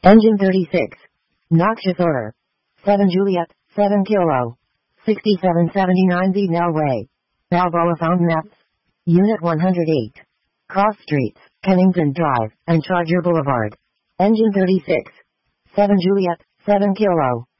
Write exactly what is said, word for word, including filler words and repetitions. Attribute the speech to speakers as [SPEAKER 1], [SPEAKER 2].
[SPEAKER 1] Engine thirty-six. Noxious odor. seven Juliet, seven Kilo. sixty-seven seventy-nine The Melway. Balboa Fountain Apps. Unit one hundred eight. Cross Streets, Kennington Drive, and Charger Boulevard. Engine thirty-six. seven Juliet, seven Kilo.